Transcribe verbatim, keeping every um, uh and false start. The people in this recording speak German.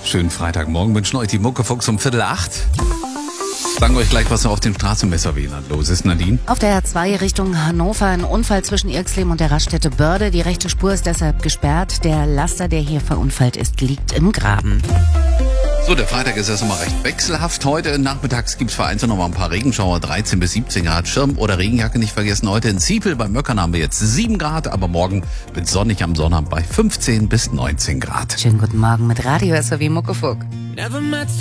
Schönen Freitagmorgen, wünschen euch die Muckefuchs um Viertel acht. Sagen wir euch gleich, was noch auf den Straßenmesser-Wählern los ist, Nadine. Auf der R zwei Richtung Hannover ein Unfall zwischen Irxleben und der Raststätte Börde. Die rechte Spur ist deshalb gesperrt. Der Laster, der hier verunfallt ist, liegt im Graben. So, der Freitag ist erst einmal recht wechselhaft. Heute nachmittags gibt es vereinzelt noch mal ein paar Regenschauer, dreizehn bis siebzehn Grad. Schirm oder Regenjacke nicht vergessen. Heute in Ziepel beim Möckern haben wir jetzt sieben Grad, aber morgen wird sonnig am Sonnabend bei fünfzehn bis neunzehn Grad. Schönen guten Morgen mit Radio S W Muckefuck.